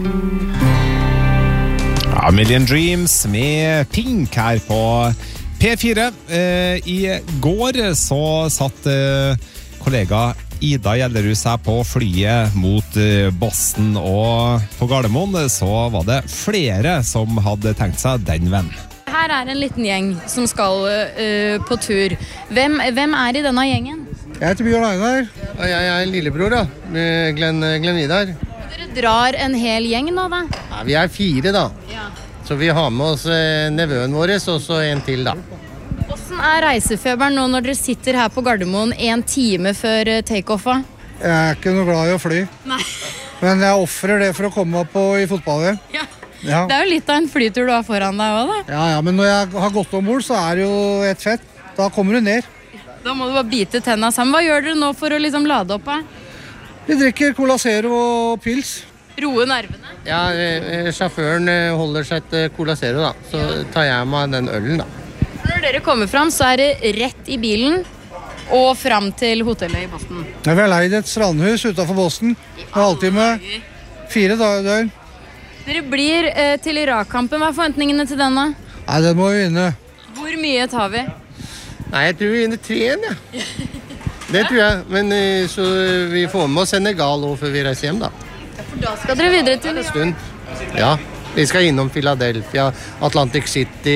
Ja, Million Dreams med Pink her på P4. I går så satt kollega Ida Gjellerud seg på flyet mot Boston, og på Gardermoen så var det flere som hadde tenkt seg den vennen. Her er en liten gjeng som skal på tur. Hvem er i denne gjengen? Jeg heter Bjørn Einar, og jeg er lillebror da, med Glenn Vidar. Dere drar en hel gjeng nå da? Ja, vi er 4 da, så vi har med oss nevøen vår, og så en til da. Hvordan er reisefeberen nå når dere sitter her på Gardermoen 1 time før take-offa? Jeg er ikke noe glad i å fly. Nei. Men jeg offrer det for å komme opp i fotball. Ja. Det er jo litt av en flytur du har foran deg også da. Ja, men når jeg har gått ombord så er det jo et fett. Da kommer du ned. Da må du bare bite tennene sammen. Hva gjør dere nå for å liksom lade opp her? Vi drikker Cola Zero og pils. Roe nervene? Ja, sjåføren holder seg til Cola Zero da, så tar jeg meg den ølen da. Når dere kommer frem så er det rett i bilen og frem til hotellet i Boston. Vi har leid et strandhus utenfor Boston. En halvtime, 4 døgn. Dere blir til Irak-kampen. Hva er forventningene til den da? Nei, den må vi vinne. Hvor mye tar vi? Nei, jeg tror vi vinner 3-1, ja. Det tror jeg, men så vi får med oss Senegal også før vi reiser hjem da. Ja, for da skal dere videre til en stund. Ja, vi skal innom Philadelphia, Atlantic City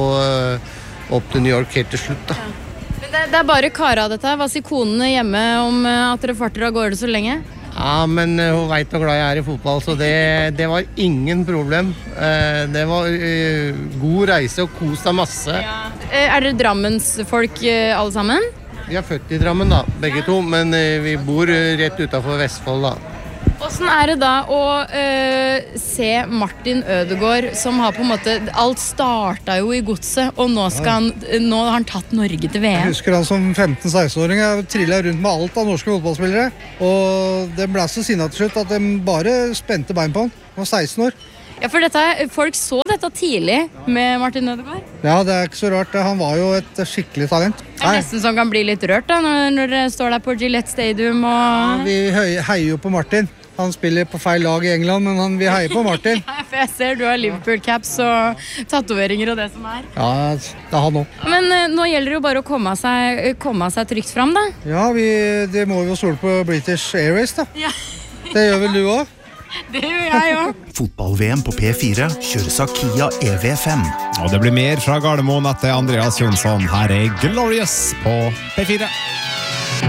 og opp til New York helt til slutt da. Ja. Men det er bare kara dette her. Hva sier konene hjemme om at dere farter av gårde så lenge? Ja, men hun vet hvor glad jeg er i fotball, så det var ingen problem. Det var god reise og kos deg masse. Ja. Er dere Drammensfolk alle sammen? Vi er født i Drammen da, begge to, men vi bor rett utenfor Vestfold da. Hvordan er det da å se Martin Ødegaard, som har på en måte, alt startet jo i godset, og nå har han tatt Norge til VM? Jeg husker han som 15-16-åring, jeg trillet rundt med alt av norske fotballspillere, og det ble så sinnet til slutt at de bare spente bein på han. Han var 16 år. Ja, for folk så dette tidlig med Martin Ødegaard? Ja, det er ikke så rart. Han var jo et skikkelig talent. Det er nesten sånn kan bli litt rørt da, når dere står der på Gillette Stadium og... Ja, vi heier jo på Martin. Han spiller på feil lag i England, men vi heier på Martin. Ja, for jeg ser du har Liverpool-caps og tatoveringer og det som er. Ja, det er han også. Men nå gjelder det jo bare å komme seg trygt frem da. Ja, det må jo stole på British Airways da. Ja. Det gjør vel du også? Det gjør jeg også. Fotball-VM på P4 kjøres av Kia EV5. Og det blir mer fra Gardermoen etter Andreas Jonsson. Her er Glorious på P4.